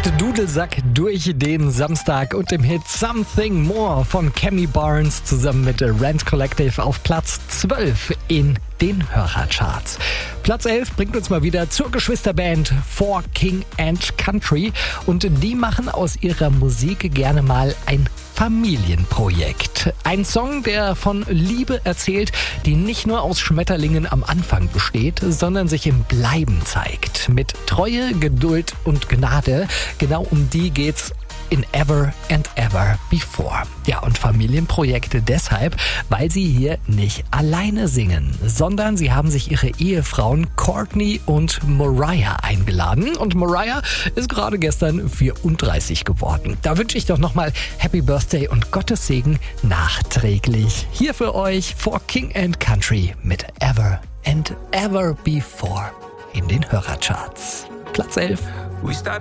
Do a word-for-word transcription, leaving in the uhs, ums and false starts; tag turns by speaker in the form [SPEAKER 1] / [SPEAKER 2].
[SPEAKER 1] jagt Dudelsack durch den Samstag und im Hit Something More von Cammy Barnes zusammen mit Rent Collective auf Platz zwölf in den Hörercharts. Platz elf bringt uns mal wieder zur Geschwisterband For King and Country und die machen aus ihrer Musik gerne mal ein Familienprojekt. Ein Song, der von Liebe erzählt, die nicht nur aus Schmetterlingen am Anfang besteht, sondern sich im Bleiben zeigt. Mit Treue, Geduld und Gnade, genau um die geht's in Ever and Ever Before. Ja, und Familienprojekte deshalb, weil sie hier nicht alleine singen, sondern sie haben sich ihre Ehefrauen Courtney und Mariah eingeladen. Und Mariah ist gerade gestern vierunddreißig geworden. Da wünsche ich doch nochmal Happy Birthday und Gottes Segen nachträglich. Hier für euch For King and Country mit Ever and Ever Before in den Hörercharts. Platz elf.
[SPEAKER 2] We started